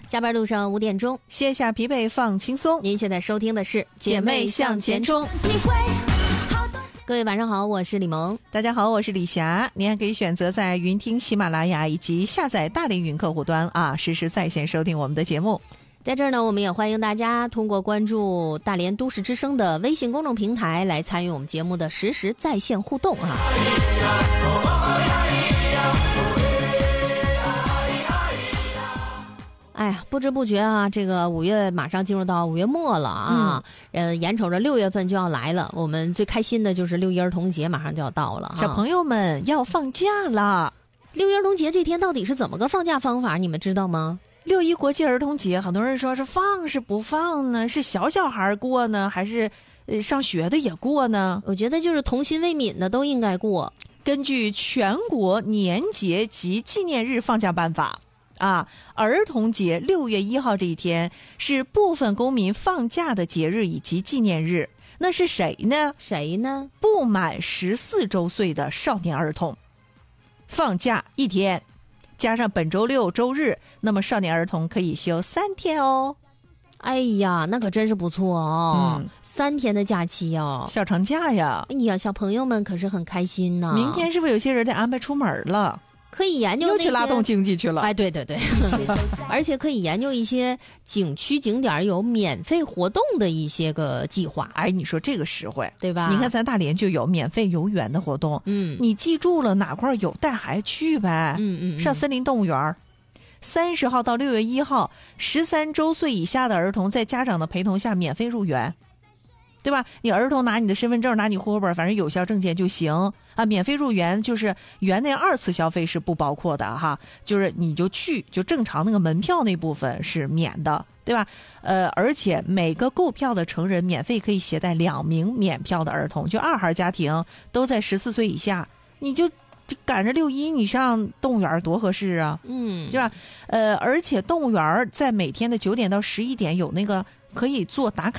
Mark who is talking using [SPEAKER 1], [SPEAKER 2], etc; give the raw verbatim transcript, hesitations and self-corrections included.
[SPEAKER 1] 下班路上五点钟，
[SPEAKER 2] 卸下疲惫放轻松。
[SPEAKER 1] 您现在收听的是《
[SPEAKER 2] 姐妹向前冲》。
[SPEAKER 1] 各位晚上好，我是李萌。
[SPEAKER 2] 大家好，我是李霞。您还可以选择在云听、喜马拉雅以及下载大连云客户端啊，实时在线收听我们的节目。
[SPEAKER 1] 在这儿呢，我们也欢迎大家通过关注大连都市之声的微信公众平台来参与我们节目的实时在线互动啊。哎呀，不知不觉啊，这个五月马上进入到五月末了啊，嗯、呃，眼瞅着六月份就要来了，我们最开心的就是六一儿童节马上就要到了，
[SPEAKER 2] 小朋友们要放假了。
[SPEAKER 1] 六一儿童节这天到底是怎么个放假方法，你们知道吗？
[SPEAKER 2] 六一国际儿童节，很多人说是放是不放呢？是小小孩过呢，还是呃上学的也过呢？
[SPEAKER 1] 我觉得就是童心未泯的都应该过。
[SPEAKER 2] 根据全国年节及纪念日放假办法啊，儿童节六月一号这一天是部分公民放假的节日以及纪念日。那是谁呢？
[SPEAKER 1] 谁呢？
[SPEAKER 2] 不满十四周岁的少年儿童放假一天，加上本周六周日，那么少年儿童可以休三天哦。
[SPEAKER 1] 哎呀，那可真是不错哦，嗯、三天的假期哦，
[SPEAKER 2] 小长假呀！
[SPEAKER 1] 哎呀，小朋友们可是很开心呢。
[SPEAKER 2] 明天是不是有些人得安排出门了？
[SPEAKER 1] 可以研究那些，
[SPEAKER 2] 又去拉动经济去了。
[SPEAKER 1] 哎，对对对，而且可以研究一些景区景点有免费活动的一些个计划。
[SPEAKER 2] 哎，你说这个实惠，
[SPEAKER 1] 对吧？
[SPEAKER 2] 你看咱大连就有免费游园的活动，
[SPEAKER 1] 嗯，
[SPEAKER 2] 你记住了哪块有，带孩子去呗。
[SPEAKER 1] 嗯嗯，
[SPEAKER 2] 上森林动物园。三十号到六月一号，十三周岁以下的儿童在家长的陪同下免费入园，对吧？你儿童拿你的身份证，拿你户口本，反正有效证件就行啊。免费入园就是园内二次消费是不包括的哈，就是你就去，就正常那个门票那部分是免的，对吧？呃，而且每个购票的成人免费可以携带两名免票的儿童，就二孩家庭都在十四岁以下，你就。就赶着六一你上动物园多合适啊，
[SPEAKER 1] 嗯，
[SPEAKER 2] 是吧？呃，而且动物园在每天的九点到十一点有那个可以做打卡